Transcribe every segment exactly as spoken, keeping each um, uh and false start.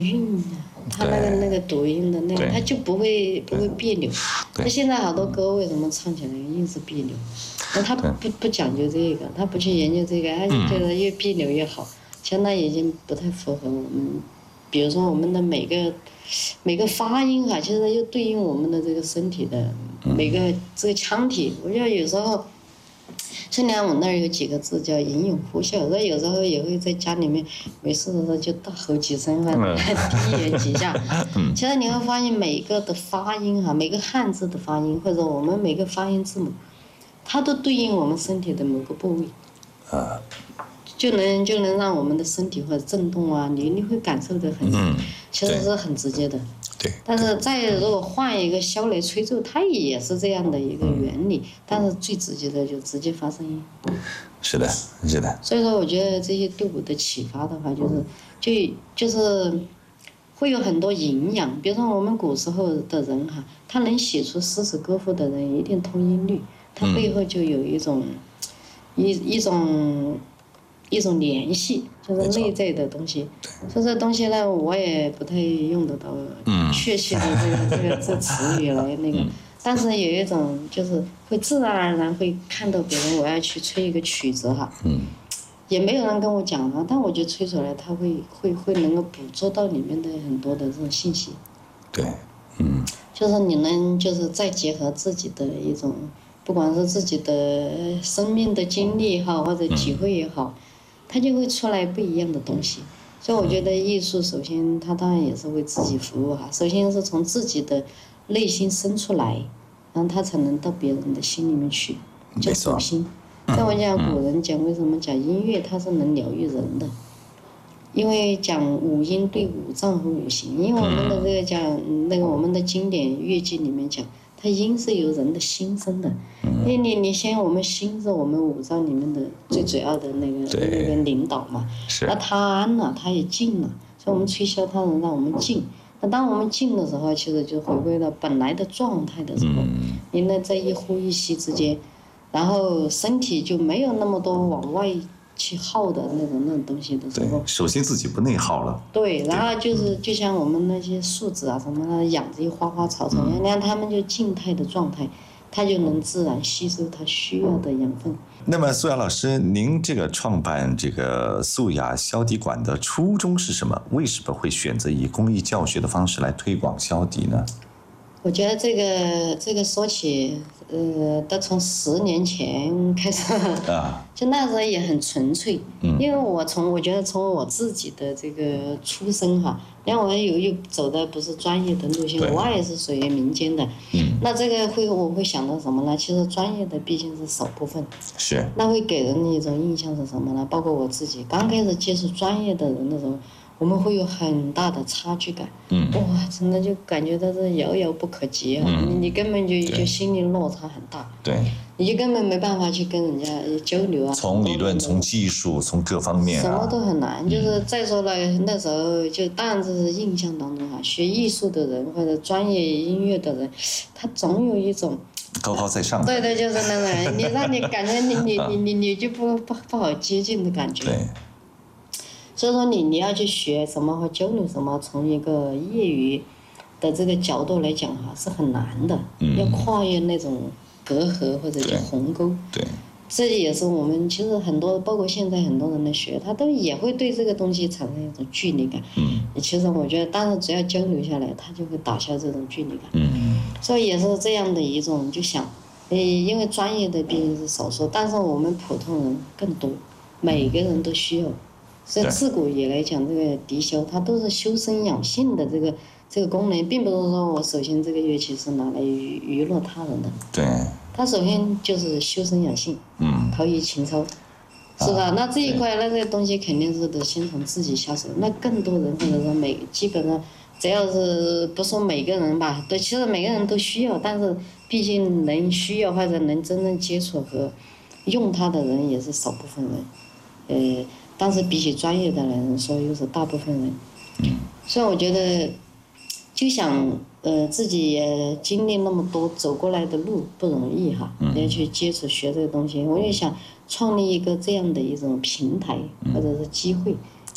韵的，他那个那个读音的那个，他就不会不会别扭。那现在好多歌为什么唱起来硬是别扭？那他不不讲究这个，他不去研究这个，他就觉得越别扭越好。其实那已经不太符合我们，比如说我们的每个每个发音哈，其实又对应我们的这个身体的每个这个腔体。我觉得有时候。虽然我那儿有几个字叫吟咏呼啸，所以有时候也会在家里面没事的时候就大吼几声或者低言几下。其实你会发现每个的发音哈，每个汉字的发音或者我们每个发音字母，它都对应我们身体的某个部位，就能就能让我们的身体或者震动啊，你你会感受得很，其实是很直接的。 对， 但是再如果换一个箫来吹奏，它也是这样的一个原理，嗯、但是最直接的就直接发声音。 是的，是的。 所以说，我觉得这些对我的启发的话，就是就就是会有很多营养。比如说我们古时候的人哈，他能写出诗词歌赋的人，一定通音律，他背后就有一种、嗯、一一种。一种联系，就是内在的东西。所以这东西呢，我也不太用得到确切的这个、嗯、这个这词语来那个，嗯、但是有一种就是会自然而然会看到别人我要去吹一个曲子哈，嗯、也没有人跟我讲啊，但我觉得吹出来他会会会能够捕捉到里面的很多的这种信息。 对，嗯， 就是你能就是再结合自己的一种，不管是自己的生命的经历也好，或者体会也好。嗯，它就会出来不一样的东西，所以我觉得艺术首先它当然也是为自己服务哈，首先是从自己的内心生出来，然后它才能到别人的心里面去，叫走心。像我讲古人讲为什么讲音乐它是能疗愈人的，因为讲五音对五脏和五行，因为我们的这个讲那个我们的经典乐记里面讲。它音是由人的心生的，因为你你先我们心是我们五脏里面的最主要的那个那个领导嘛，那它安了，它也静了，所以我们吹箫它能让我们静。那当我们静的时候，其实就回归到本来的状态的时候，你呢在一呼一吸之间，然后身体就没有那么多往外去耗的那种那种东西的时候， 首先自己不内耗了。 对，然后就是就像我们那些树枝啊什么的，养着一花花草草一样，你看它们就静态的状态，它就能自然吸收它需要的养分。 那么素雅老师，您这个创办这个素雅箫笛馆的初衷是什么？为什么会选择以公益教学的方式来推广箫笛呢？ 我觉得这个这个说起，呃，都从十年前开始，啊、就那时候也很纯粹，嗯、因为我从我觉得从我自己的这个出身哈，因为我有有走的不是专业的路线，我也是属于民间的，嗯、那这个会我会想到什么呢？其实专业的毕竟是少部分， 是， 那会给人的一种印象是什么呢？包括我自己刚开始接触专业的人的时候。我们会有很大的差距感，嗯、哇，真的就感觉到是遥遥不可及啊！嗯、你你根本就就心理落差很大， 对， 你就根本没办法去跟人家交流啊。 从理论、从技术、从各方面、啊， 什么都很难。就是再说了，那时候就当然这是印象当中啊，学艺术的人或者专业音乐的人，他总有一种高高在上的。 对对，就是那种，你让你感觉你你你你你就不不不好接近的感觉。 对。 所以说你你要去学什么和交流什么，从一个业余的这个角度来讲哈，是很难的，嗯、要跨越那种隔阂或者叫鸿沟。 对， 这也是我们其实很多，包括现在很多人的学，他都也会对这个东西产生一种距离感。嗯，其实我觉得，但是只要交流下来，他就会打消这种距离感。嗯，所以也是这样的一种，就想，呃，因为专业的毕竟是少数，但是我们普通人更多，每个人都需要。所以自古以来讲这个笛箫，它都是修身养性的这个这个功能，并不是说我首先这个乐器是拿来娱娱乐他人的。 对。 它首先就是修身养性，嗯，陶冶情操，是吧？啊、那这一块，那这个东西肯定是得先从自己下手。那更多人或者说每基本上，只要是不说每个人吧，对，其实每个人都需要，但是毕竟能需要或者能真正接触和用它的人也是少部分人，呃。但是比起专业的人说，又是大部分人，所以我觉得，就想呃自己也经历那么多走过来的路不容易哈，要去接触学这个东西，我就想创立一个这样的一种平台或者是机会，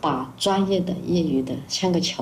把专业的、业余的像个桥